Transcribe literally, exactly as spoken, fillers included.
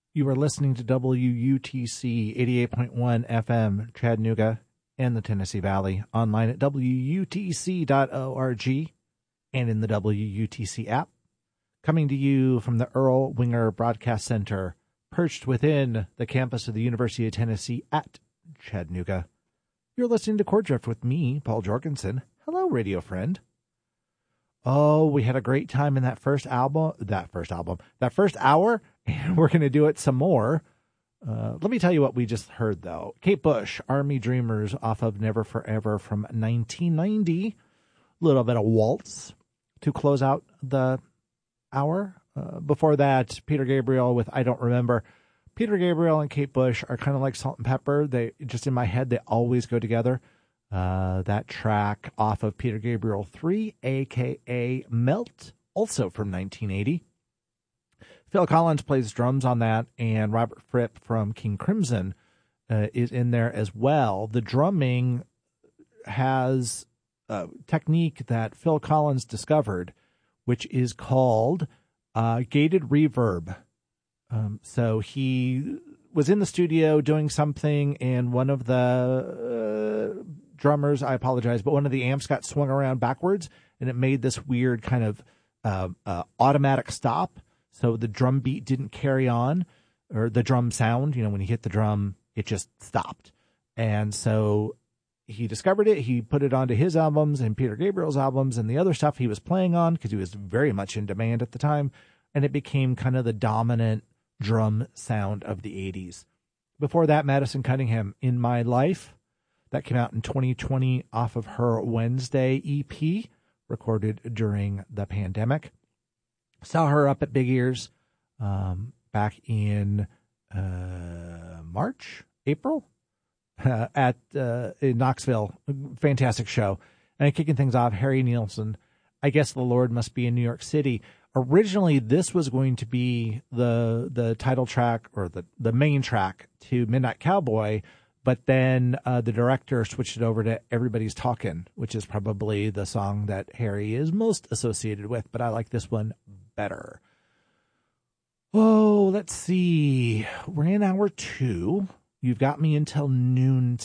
You are listening to W U T C eighty-eight point one F M, Chattanooga, and the Tennessee Valley, online at W U T C dot org and in the W U T C app. Coming to you from the Earl Winger Broadcast Center, perched within the campus of the University of Tennessee at Chattanooga. You're listening to Chord Drift with me, Paul Jorgensen. Hello, radio friend. Oh, we had a great time in that first album, that first album, that first hour, and we're going to do it some more. Uh, let me tell you what we just heard, though. Kate Bush, Army Dreamers, off of Never Forever from nineteen ninety. A little bit of Waltz to close out the hour. Uh, before that, Peter Gabriel with I Don't Remember. Peter Gabriel and Kate Bush are kind of like salt and pepper. They just in my head, they always go together. Uh, that track off of Peter Gabriel three, a k a. Melt, also from nineteen eighty. Phil Collins plays drums on that, and Robert Fripp from King Crimson uh, is in there as well. The drumming has a technique that Phil Collins discovered, which is called uh, gated reverb. Um, so he was in the studio doing something, and one of the uh, drummers, I apologize, but one of the amps got swung around backwards, and it made this weird kind of uh, uh, automatic stop. So the drum beat didn't carry on, or the drum sound, you know, when he hit the drum, it just stopped. And so he discovered it. He put it onto his albums and Peter Gabriel's albums and the other stuff he was playing on, because he was very much in demand at the time. And it became kind of the dominant drum sound of the eighties. Before that, Madison Cunningham, In My Life. That came out in twenty twenty off of her Wednesday E P, recorded during the pandemic. Saw her up at Big Ears um, back in uh, March, April, uh, at uh, in Knoxville. Fantastic show. And kicking things off, Harry Nilsson, I Guess the Lord Must Be in New York City. Originally, this was going to be the the title track, or the, the main track to Midnight Cowboy, but then uh, the director switched it over to Everybody's Talkin', which is probably the song that Harry is most associated with, but I like this one better. Oh, let's see. We're in hour two. You've got me until noon